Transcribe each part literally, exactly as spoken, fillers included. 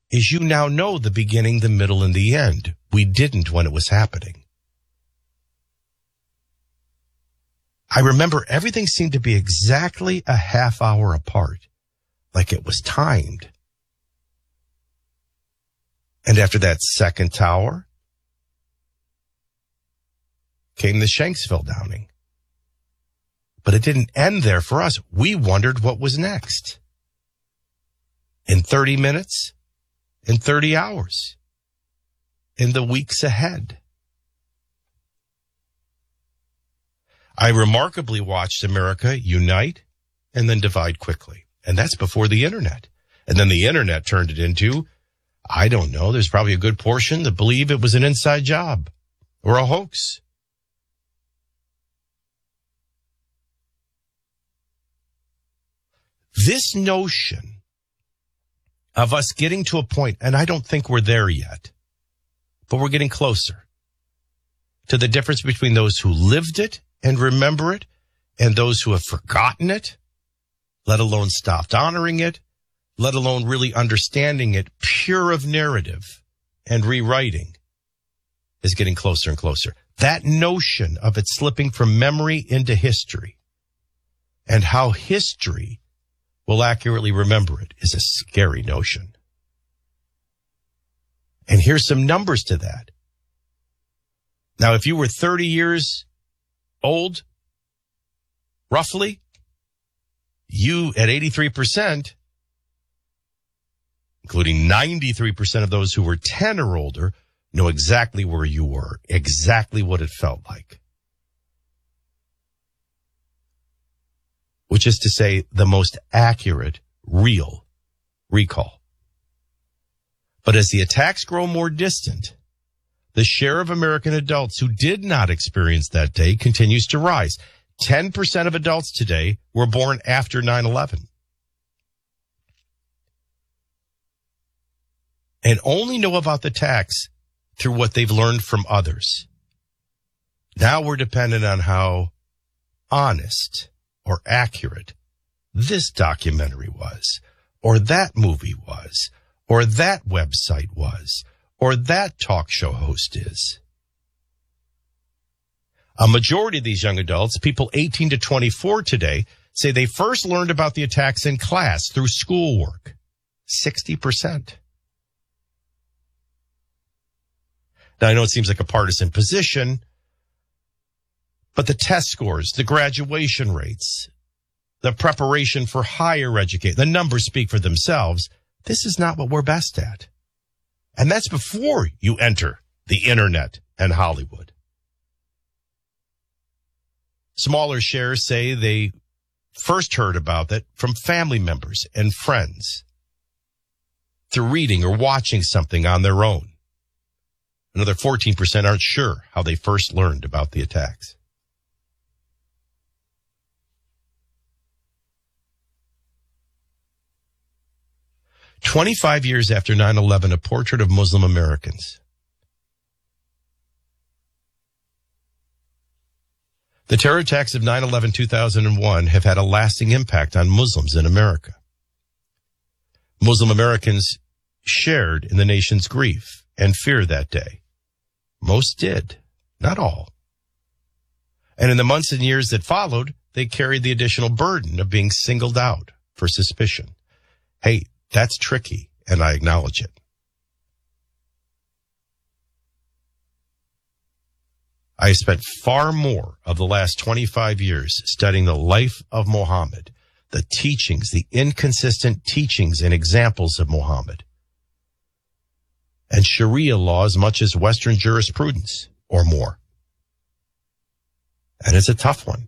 is you now know the beginning, the middle, and the end. We didn't when it was happening. I remember everything seemed to be exactly a half hour apart, like it was timed. And after that second tower came the Shanksville downing. But it didn't end there for us. We wondered what was next. In thirty minutes, in thirty hours, in the weeks ahead. I remarkably watched America unite and then divide quickly. And that's before the internet. And then the internet turned it into, I don't know, there's probably a good portion that believe it was an inside job or a hoax. This notion of us getting to a point, and I don't think we're there yet, but we're getting closer to the difference between those who lived it and remember it and those who have forgotten it, let alone stopped honoring it, let alone really understanding it, pure of narrative and rewriting, is getting closer and closer. That notion of it slipping from memory into history and how history will accurately remember it is a scary notion. And here's some numbers to that. Now, if you were thirty years old, roughly, you at eighty-three percent, including ninety-three percent of those who were ten or older, know exactly where you were, exactly what it felt like. Which is to say, the most accurate, real recall. But as the attacks grow more distant, the share of American adults who did not experience that day continues to rise. ten percent of adults today were born after nine eleven. And only know about the attacks through what they've learned from others. Now we're dependent on how honest or accurate this documentary was, or that movie was, or that website was, or that talk show host is. A majority of these young adults, people eighteen to twenty-four today, say they first learned about the attacks in class through schoolwork. sixty percent. Now, I know it seems like a partisan position, but the test scores, the graduation rates, the preparation for higher education, the numbers speak for themselves. This is not what we're best at. And that's before you enter the internet and Hollywood. Smaller shares say they first heard about that from family members and friends through reading or watching something on their own. Another fourteen percent aren't sure how they first learned about the attacks. twenty-five years after nine eleven, a portrait of Muslim Americans. The terror attacks of nine eleven two thousand one have had a lasting impact on Muslims in America. Muslim Americans shared in the nation's grief and fear that day. Most did, not all. And in the months and years that followed, they carried the additional burden of being singled out for suspicion. Hey, that's tricky, and I acknowledge it. I spent far more of the last twenty-five years studying the life of Muhammad, the teachings, the inconsistent teachings and examples of Muhammad, and Sharia law as much as Western jurisprudence or more. And it's a tough one.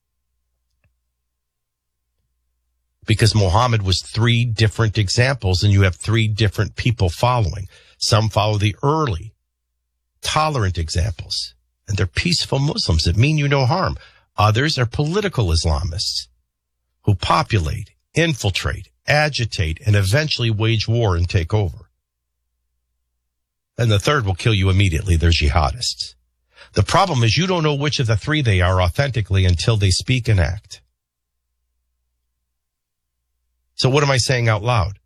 Because Muhammad was three different examples and you have three different people following. Some follow the early, tolerant examples, and they're peaceful Muslims that mean you no harm. Others are political Islamists who populate, infiltrate, agitate, and eventually wage war and take over. And the third will kill you immediately. They're jihadists. The problem is you don't know which of the three they are authentically until they speak and act. So what am I saying out loud?